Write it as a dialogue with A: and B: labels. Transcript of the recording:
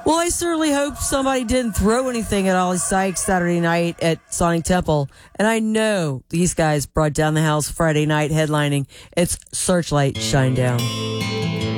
A: Well, I certainly hope somebody didn't throw anything at Ollie Sykes Saturday night at Sonic Temple. And I know these guys brought down the house Friday night headlining. It's Searchlight Shinedown.